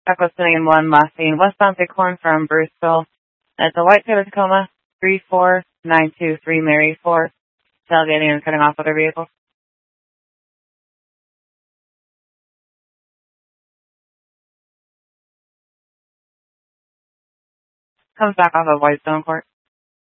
Echo City 1, last seen westbound Bighorn from Bruceville. It's a white Toyota Tacoma, 34923 Mary 4, tailgating and cutting off other vehicles. Comes back off of Whitestone Court.